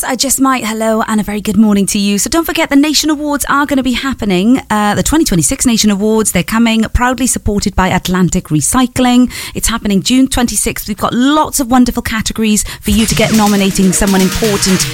was, I just might. Hello and a very good morning to you. So don't forget, the Nation Awards are going to be happening. The 2026 Nation Awards, they're coming, proudly supported by Atlantic Recycling. It's happening June 26th. We've got lots of wonderful categories for you to get nominating someone important